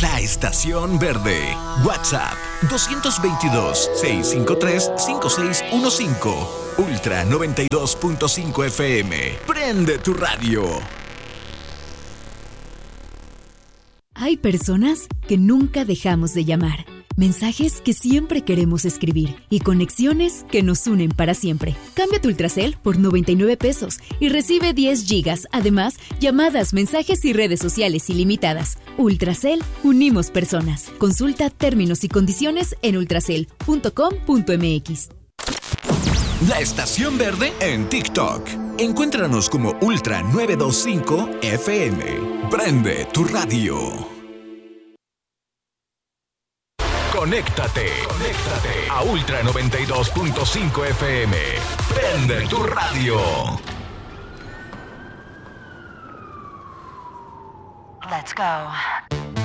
La Estación Verde. WhatsApp 222-653-5615. Ultra 92.5 FM. Prende tu radio. Hay personas que nunca dejamos de llamar. Mensajes que siempre queremos escribir y conexiones que nos unen para siempre. Cambia tu Ultracel por 99 pesos y recibe 10 gigas. Además, llamadas, mensajes y redes sociales ilimitadas. Ultracel, unimos personas. Consulta términos y condiciones en ultracel.com.mx. La Estación Verde en TikTok. Encuéntranos como Ultra 925 FM. Prende tu radio. Conéctate a Ultra 92.5 FM. Prende tu radio. Let's go.